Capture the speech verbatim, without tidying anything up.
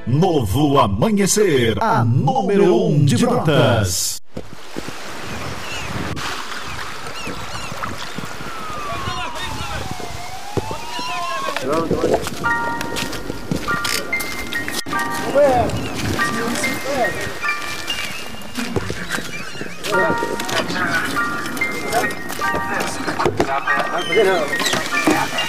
Novo Amanhecer, a número um de Brotas. Não.